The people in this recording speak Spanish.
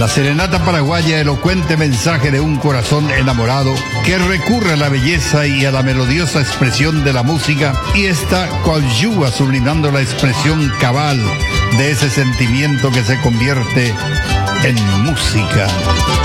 La serenata paraguaya, elocuente mensaje de un corazón enamorado que recurre a la belleza y a la melodiosa expresión de la música, y esta coadyuva sublimando la expresión cabal de ese sentimiento que se convierte en música.